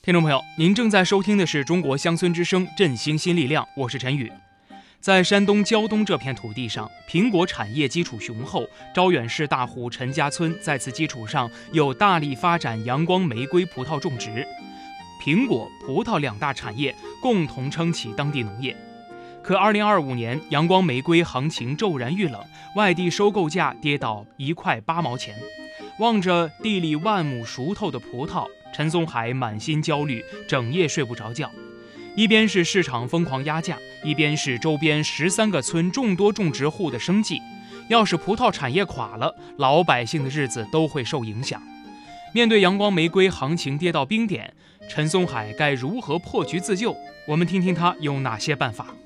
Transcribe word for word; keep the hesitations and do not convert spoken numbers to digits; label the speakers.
Speaker 1: 听众朋友，您正在收听的是中国乡村之声振兴新力量，我是陈宇。在山东胶东这片土地上，苹果产业基础雄厚，招远市大户陈家村在此基础上又大力发展阳光玫瑰葡萄种植，苹果、葡萄两大产业共同撑起当地农业。可二零二五年阳光玫瑰行情骤然遇冷，外地收购价跌到一块八毛钱。望着地里万亩熟透的葡萄，陈松海满心焦虑，整夜睡不着觉。一边是市场疯狂压价，一边是周边十三个村众多种植户的生计。要是葡萄产业垮了，老百姓的日子都会受影响。面对阳光玫瑰行情跌到冰点，陈松海该如何破局自救？我们听听他有哪些办法。